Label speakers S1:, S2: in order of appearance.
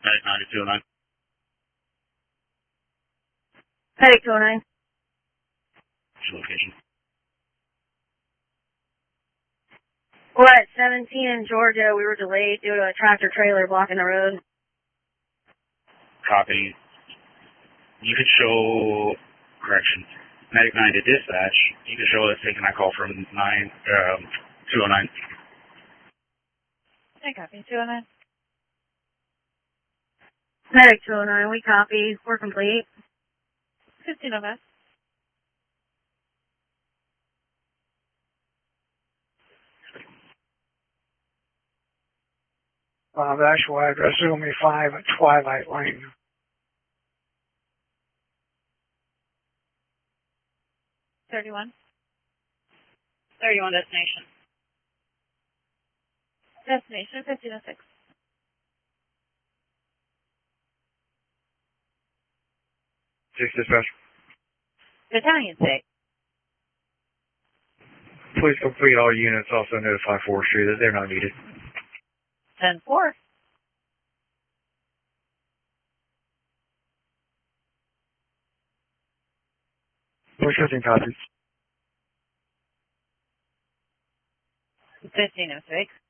S1: Medic 9209.
S2: Medic 209.
S1: What's your location?
S2: We're at 17 in Georgia. We were delayed due to a tractor trailer blocking the road.
S1: Copy. You could show, correction, Medic 9 to dispatch. You could show us taking that call from 209.
S3: I copy. 209.
S2: Medic 209, we copy. We're complete.
S3: 1505.
S4: The actual address is going to be 5 at Twilight Lane.
S3: 31.
S5: 31 destination.
S3: Destination 1506.
S6: Six dispatch.
S5: Battalion 6.
S6: Please complete all units. Also notify forestry that they're not needed.
S5: 10-4.
S6: Push 15 copies.
S5: 1506.